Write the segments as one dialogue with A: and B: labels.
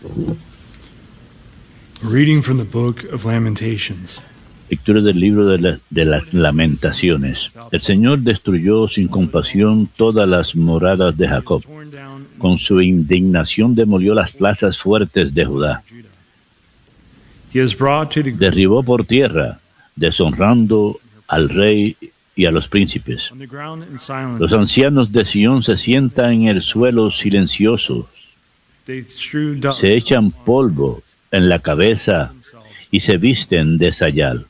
A: Reading from the Book of Lamentations.
B: Lectura del libro de las Lamentaciones. El Señor destruyó sin compasión todas las moradas de Jacob. Con su indignación demolió las plazas fuertes de Judá. Derribó por tierra, deshonrando al rey y a los príncipes. Los ancianos de Sión se sientan en el suelo silenciosos. Se echan polvo en la cabeza y se visten de sayal.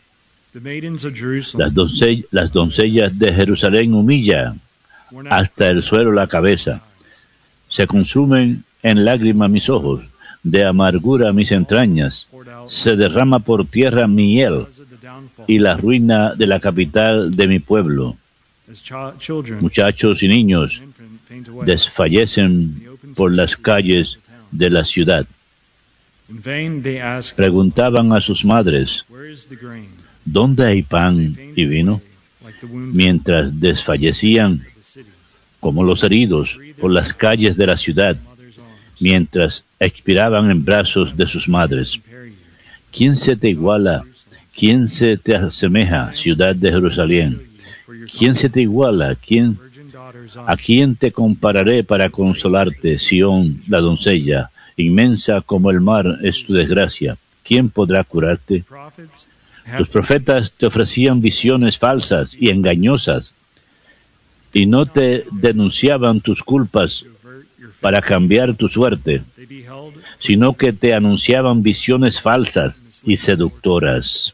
B: Las doncellas de Jerusalén humillan hasta el suelo la cabeza. Se consumen en lágrimas mis ojos, de amargura mis entrañas. Se derrama por tierra mi hiel y la ruina de la capital de mi pueblo. Muchachos y niños desfallecen por las calles de la ciudad. Preguntaban a sus madres, ¿dónde hay pan y vino? Mientras desfallecían como los heridos por las calles de la ciudad, mientras expiraban en brazos de sus madres. ¿Quién se te iguala? ¿Quién se te asemeja, ciudad de Jerusalén? ¿Quién se te iguala? ¿A quién te compararé para consolarte, Sión, la doncella? Inmensa como el mar es tu desgracia. ¿Quién podrá curarte? Tus profetas te ofrecían visiones falsas y engañosas, y no te denunciaban tus culpas para cambiar tu suerte, sino que te anunciaban visiones falsas y seductoras.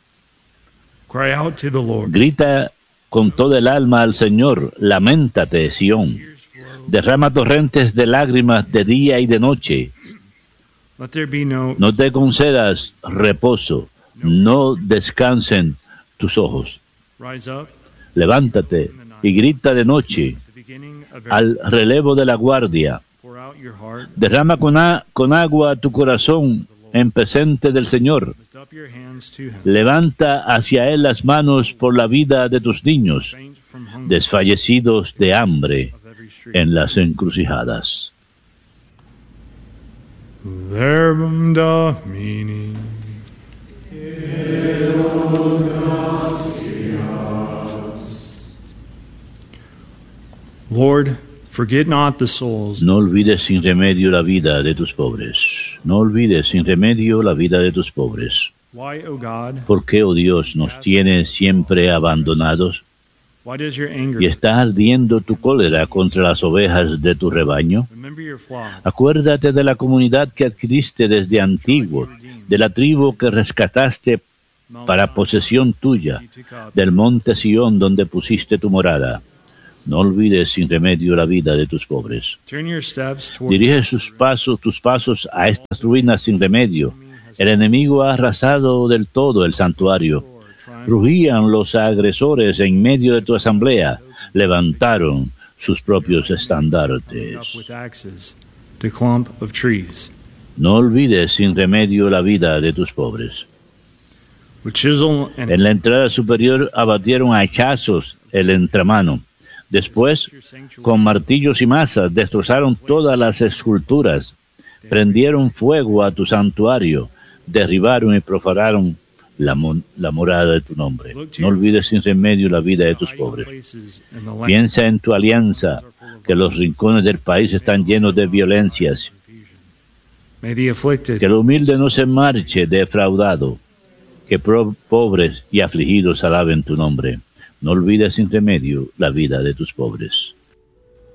B: Grita con toda el alma al Señor, lamentate, Sión. Derrama torrentes de lágrimas de día y de noche. No te concedas reposo, no descansen tus ojos. Levántate y grita de noche al relevo de la guardia. Derrama con agua tu corazón en presente del Señor. Levanta hacia Él las manos por la vida de tus niños, desfallecidos de hambre en las encrucijadas.
A: Verbum Domini. Lord, forget not the souls.
B: No olvides sin remedio la vida de tus pobres. No olvides sin remedio la vida de tus pobres.
A: Why, O God?
B: ¿Por qué, oh Dios, nos tienes siempre abandonados?
A: Why does your anger?
B: ¿Y está ardiendo tu cólera contra las ovejas de tu rebaño?
A: Remember your flock.
B: Acuérdate de la comunidad que adquiriste desde antiguo, de la tribu que rescataste para posesión tuya, del monte Sión donde pusiste tu morada. No olvides sin remedio la vida de tus pobres.
A: Turn your steps toward.
B: Dirige tus pasos a estas ruinas sin remedio. El enemigo ha arrasado del todo el santuario. Rugían los agresores en medio de tu asamblea. Levantaron sus propios estandartes.
A: With axes, the clump of trees.
B: No olvides sin remedio la vida de tus pobres.
A: With chisel and
B: En la entrada superior abatieron a hachazos el entramano. Después, con martillos y masas, destrozaron todas las esculturas. Prendieron fuego a tu santuario. Derribaron y profanaron la morada de tu nombre. No olvides sin remedio la vida de tus pobres. Piensa en tu alianza, que los rincones del país están llenos de violencias.
A: may the afflicted.
B: Que el humilde no se marche defraudado. Que pobres y afligidos alaben tu nombre. No olvides sin remedio la vida de tus pobres.